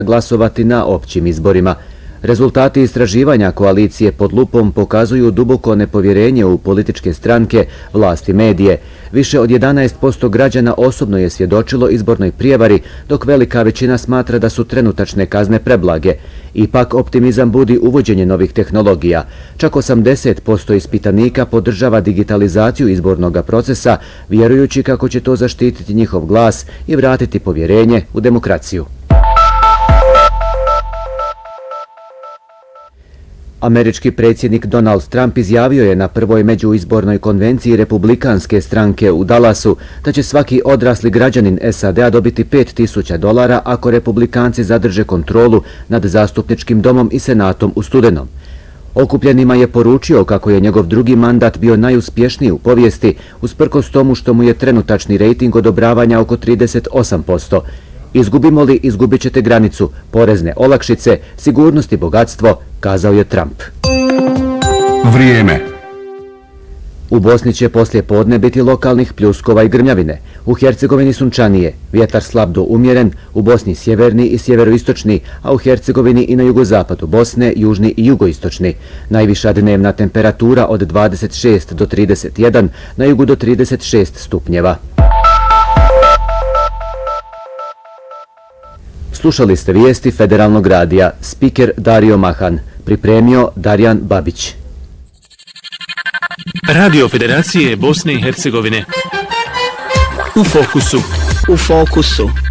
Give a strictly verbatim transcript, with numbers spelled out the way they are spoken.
glasovati na općim izborima. Rezultati istraživanja koalicije pod lupom pokazuju duboko nepovjerenje u političke stranke, vlasti, medije. Više od jedanaest posto građana osobno je svjedočilo izbornoj prijevari, dok velika većina smatra da su trenutačne kazne preblage. Ipak optimizam budi uvođenje novih tehnologija. Čak osamdeset posto ispitanika podržava digitalizaciju izbornog procesa, vjerujući kako će to zaštititi njihov glas i vratiti povjerenje u demokraciju. Američki predsjednik Donald Trump izjavio je na prvoj međuizbornoj konvenciji republikanske stranke u Dallasu da će svaki odrasli građanin S A D-a dobiti pet tisuća dolara ako republikanci zadrže kontrolu nad zastupničkim domom i senatom u studenom. Okupljenima je poručio kako je njegov drugi mandat bio najuspješniji u povijesti, usprkos tomu što mu je trenutačni rejting odobravanja oko trideset osam posto. Izgubimo li, izgubit ćete granicu, porezne olakšice, sigurnost i bogatstvo, kazao je Trump. Vrijeme. U Bosni će poslije podne biti lokalnih pljuskova i grmljavine. U Hercegovini sunčanije, vjetar slab do umjeren, u Bosni sjeverni i sjeveroistočni, a u Hercegovini i na jugozapadu Bosne, južni i jugoistočni. Najviša dnevna temperatura od dvadeset šest do trideset jedan, na jugu do trideset šest stupnjeva. Slušali ste vijesti Federalnog radija, spiker Dario Mahan, pripremio Darjan Babić. Radio Federacije Bosne i Hercegovine. U fokusu. U fokusu.